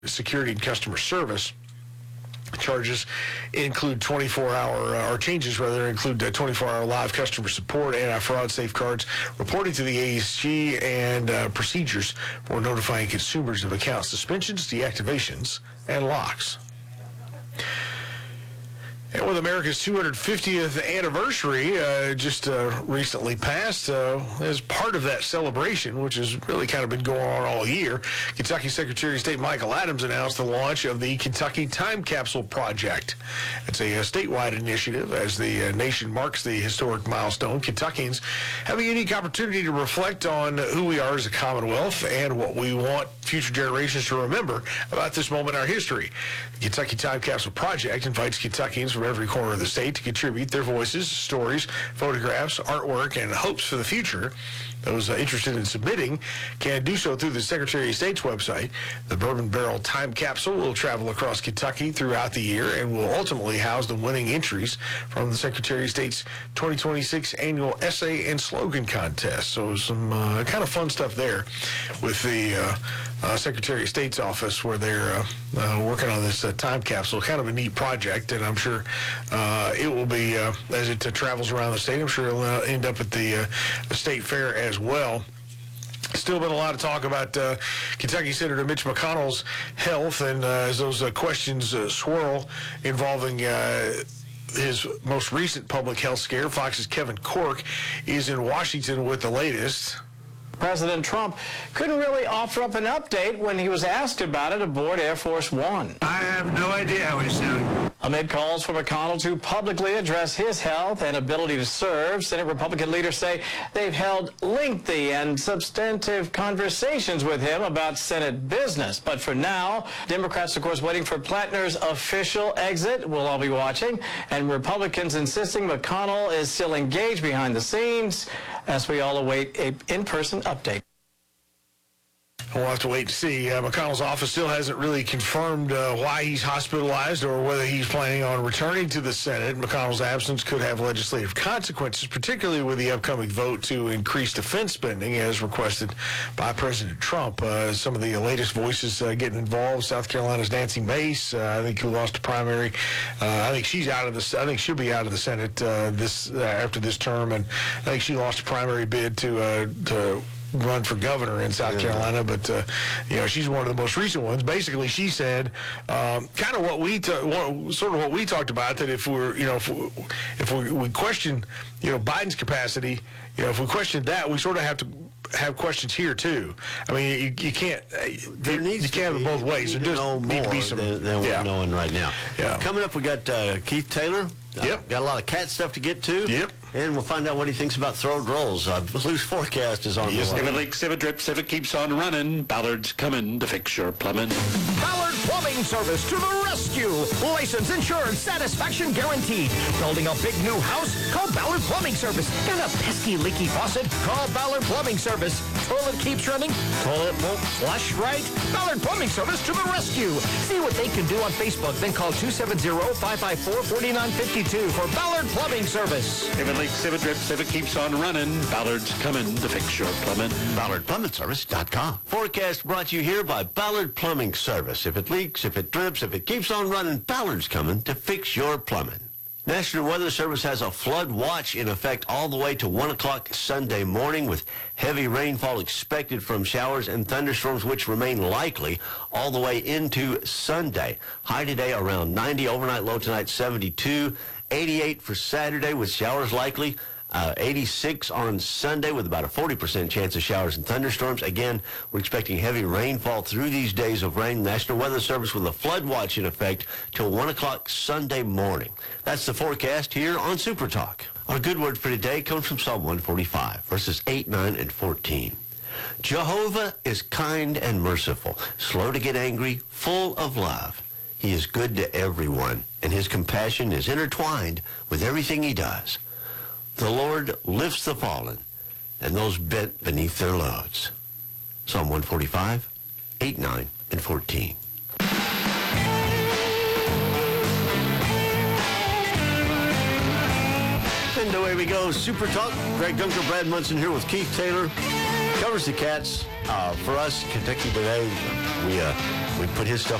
security and customer service. Charges include 24-hour, or changes rather, include 24-hour live customer support, anti-fraud safeguards, reporting to the ASG, and procedures for notifying consumers of account suspensions, deactivations, and locks. And with America's 250th anniversary just recently passed, as part of that celebration, which has really kind of been going on all year, Kentucky Secretary of State Michael Adams announced the launch of the Kentucky Time Capsule Project. It's a statewide initiative as the nation marks the historic milestone. Kentuckians have a unique opportunity to reflect on who we are as a Commonwealth and what we want future generations to remember about this moment in our history. The Kentucky Time Capsule Project invites Kentuckians from every corner of the state to contribute their voices, stories, photographs, artwork, and hopes for the future. Those interested in submitting can do so through the Secretary of State's website. The Bourbon Barrel Time Capsule will travel across Kentucky throughout the year and will ultimately house the winning entries from the Secretary of State's 2026 annual essay and slogan contest. So some kind of fun stuff there with the Secretary of State's office where they're working on this time capsule. Kind of a neat project, and I'm sure it will be, as it travels around the state, I'm sure it'll end up at the state fair as well. Still been a lot of talk about Kentucky Senator Mitch McConnell's health, and as those questions swirl involving his most recent public health scare, Fox's Kevin Corke is in Washington with the latest. President Trump couldn't really offer up an update when he was asked about it aboard Air Force One. I have no idea how he's doing. Amid calls for McConnell to publicly address his health and ability to serve, Senate Republican leaders say they've held lengthy and substantive conversations with him about Senate business. But for now, Democrats, of course, waiting for Plattner's official exit. We'll all be watching. And Republicans insisting McConnell is still engaged behind the scenes as we all await an in-person update. We'll have to wait to see. McConnell's office still hasn't really confirmed why he's hospitalized or whether he's planning on returning to the Senate. McConnell's absence could have legislative consequences, particularly with the upcoming vote to increase defense spending as requested by President Trump. Some of the latest voices getting involved. South Carolina's Nancy Mace, I think, who lost a primary. I think she's out of the. I think she'll be out of the Senate after this term, and I think she lost a primary bid to run for governor in South Carolina, but she's one of the most recent ones. Basically, she said kind of what we talked about, that if we question Biden's capacity, if we question that, we sort of have to have questions here too. I mean, you can't. You can't have it both ways. There does need to be some than we're knowing right now. Yeah. Coming up, we got Keith Taylor. Yep. Got a lot of cat stuff to get to. Yep. And we'll find out what he thinks about throw rolls. Loose forecast is on the way. If it leaks, if it drips, if it keeps on running, Ballard's coming to fix your plumbing. Ballard Plumbing Service to the rescue. License, insurance, satisfaction guaranteed. Building a big new house? Call Ballard Plumbing Service. Got a pesky leaky faucet? Call Ballard Plumbing Service. Toilet keeps running? Toilet won't flush right? Ballard Plumbing Service to the rescue. See what they can do on Facebook. Then call 270-554-4952 for Ballard Plumbing Service. If it leaks, if it drips, if it keeps on running, Ballard's coming to fix your plumbing. BallardPlumbingService.com. Forecast brought to you here by Ballard Plumbing Service. If it leaks, if it drips, if it keeps on running, Ballard's coming to fix your plumbing. National Weather Service has a flood watch in effect all the way to 1 o'clock Sunday morning, with heavy rainfall expected from showers and thunderstorms, which remain likely all the way into Sunday. High today around 90, overnight low tonight 72, 88 for Saturday with showers likely. 86 on Sunday with about a 40% chance of showers and thunderstorms. Again, we're expecting heavy rainfall through these days of rain. National Weather Service with a flood watch in effect till 1 o'clock Sunday morning. That's the forecast here on Super Talk. Our good word for today comes from Psalm 145, verses 8, 9, and 14. Jehovah is kind and merciful, slow to get angry, full of love. He is good to everyone, and his compassion is intertwined with everything he does. The Lord lifts the fallen and those bent beneath their loads. Psalm 145, 8, 9, and 14. And away we go. Super Talk. Greg Gunker, Brad Munson here with Keith Taylor. Covers the Cats. For us, Kentucky today, we We put his stuff